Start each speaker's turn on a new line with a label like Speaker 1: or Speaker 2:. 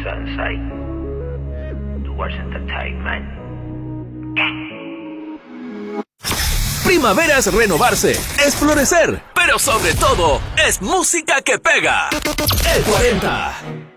Speaker 1: Sunside. Towards Entertainment.
Speaker 2: Primavera es renovarse, es florecer, pero sobre todo, es música que pega. El 40.